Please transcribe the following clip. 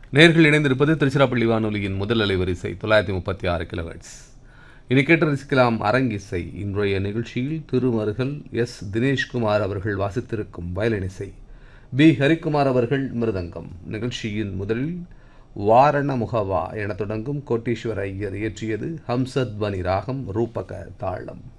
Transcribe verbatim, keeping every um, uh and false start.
நேர்கள் இணைந்திருப்பது திருச்சிராப்பள்ளி வானொலியின் முதல் அலைவரிசை தொள்ளாயிரத்தி முப்பத்தி ஆறு கிலோஹெர்ட்ஸ். இனி கேட்டு ரசிக்கலாம் அரங்கிசை. இன்றைய நிகழ்ச்சியில் திருமருகல் எஸ் தினேஷ்குமார் அவர்கள் வாசித்திருக்கும் வயலின் இசை, பி ஹரிக்குமார் அவர்கள் மிருதங்கம். நிகழ்ச்சியின் முதலில் வாரண முகவா என தொடங்கும் கோட்டீஸ்வர ஐயர் இயற்றியது ஹம்சத்வனி ராகம் ரூபக தாளம்.